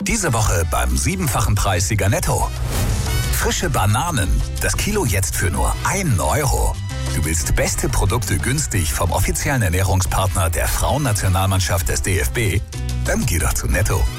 Diese Woche beim 7-fachen Preissieger Netto. Frische Bananen. Das Kilo jetzt für nur 1 Euro. Du willst beste Produkte günstig vom offiziellen Ernährungspartner der Frauennationalmannschaft des DFB? Dann geh doch zu Netto.